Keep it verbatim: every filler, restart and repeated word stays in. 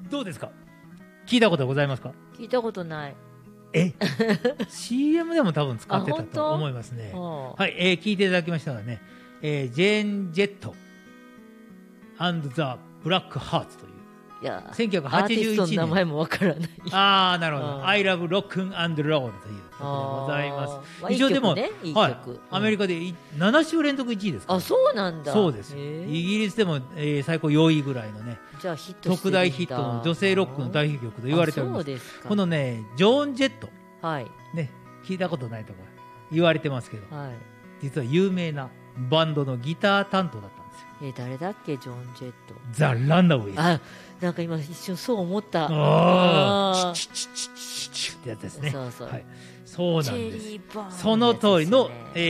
どうですか、聞いたことございますか？ 聞いたことない。 えシーエム でも多分使ってたと思いますね。はい、えー、聞いていただきましたらね、えー、ジェーン・ジェット and the Black Hearts という、 いやせんきゅうひゃくはちじゅういちねん、 アーティストの名前もわからない。 ああ、なるほど。I love rock and roll ということでございます。 まあ、一応でも、いい曲ね、いい曲、はい、 アメリカでなな週連続いちいですから。 あ、そうなんだ。 そうです。イギリスでも、えー、最高よんいぐらいのね、 じゃあヒットしてるんだ。特大ヒットの女性ロックの大ヒット曲と言われております。 そうですか。 このね、ジョーン・ジェット、 はい、 ね、聞いたことないとか言われてますけど、 はい、 実は有名なバンドのギター担当だったんですよ。 えー、誰だっけ、ジョーン・ジェット。 ザ・ランナウェイズ。 あ、なんか今一瞬そう思った。 ああ、チッチッチッチッチッってやつですね。 そうそう。 はい、そうなんです。その通りの、えー